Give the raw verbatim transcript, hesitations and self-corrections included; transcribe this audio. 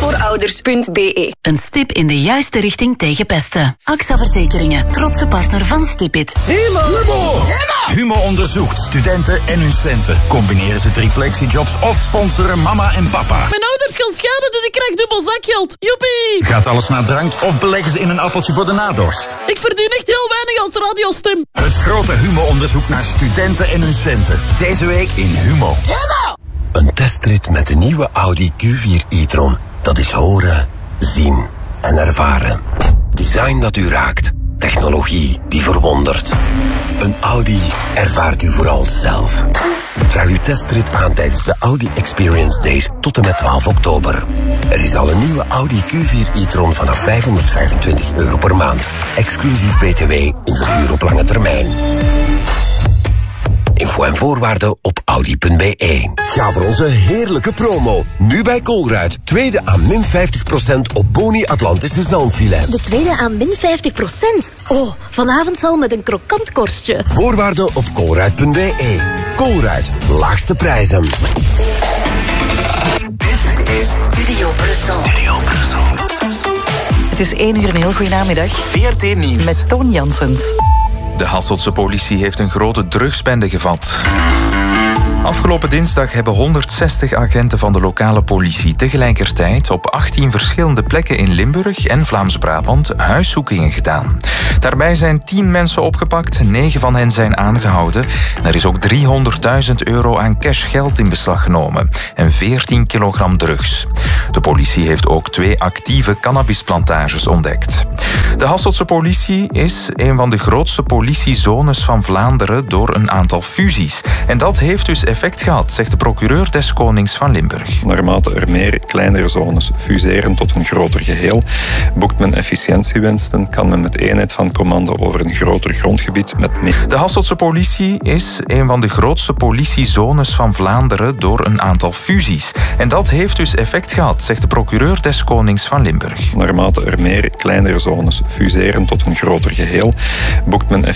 voorouders punt b e. Een stip in de juiste richting tegen pesten. A X A Verzekeringen, trotse partner van Stipit. Humo! Humo! Humo onderzoekt studenten en hun centen. Combineren ze drie flexijobs of sponsoren mama en papa. Mijn ouders gaan scheiden, dus ik krijg dubbel zakgeld. Joepie! Gaat alles naar drank of beleggen ze in een appeltje voor de nadorst? Ik verdien echt heel weinig als radiostem. Het grote Humo-onderzoek naar studenten en hun centen. Deze week in Humo. Humo! Een testrit met de nieuwe Audi Q vier e-tron. Dat is horen, zien en ervaren. Design dat u raakt. Technologie die verwondert. Een Audi ervaart u vooral zelf. Vraag uw testrit aan tijdens de Audi Experience Days tot en met twaalf oktober. Er is al een nieuwe Audi Q vier e-tron vanaf vijfhonderdvijfentwintig euro per maand. Exclusief B T W in verhuur op lange termijn. Info en voorwaarden op audi punt b e. Ga voor onze heerlijke promo. Nu bij Colruyt. Tweede aan min vijftig procent op Boni Atlantische zalmfilet. De tweede aan min vijftig procent? Oh, vanavond zal met een krokant korstje. Voorwaarden op colruyt punt b e. Colruyt. Laagste prijzen. Dit is Studio Brussel. Studio Brussel. Het is één uur, een heel goede namiddag. V R T Nieuws. Met Toon Janssens. De Hasseltse politie heeft een grote drugsbende gevat. Afgelopen dinsdag hebben honderdzestig agenten van de lokale politie tegelijkertijd op achttien verschillende plekken in Limburg en Vlaams-Brabant huiszoekingen gedaan. Daarbij zijn tien mensen opgepakt, negen van hen zijn aangehouden. En er is ook driehonderdduizend euro aan cashgeld in beslag genomen en veertien kilogram drugs. De politie heeft ook twee actieve cannabisplantages ontdekt. De Hasseltse politie is een van de grootste politiezones van Vlaanderen door een aantal fusies. En dat heeft dus effect gehad, zegt de procureur des Konings van Limburg. Naarmate er meer kleinere zones fuseren tot een groter geheel, boekt men efficiëntiewinsten, kan men met eenheid van commando over een groter grondgebied met meer. De Hasseltse politie is een van de grootste politiezones van Vlaanderen door een aantal fusies. En dat heeft dus effect gehad, zegt de procureur des Konings van Limburg. Naarmate er meer kleinere zones fuseren tot een groter geheel, boekt men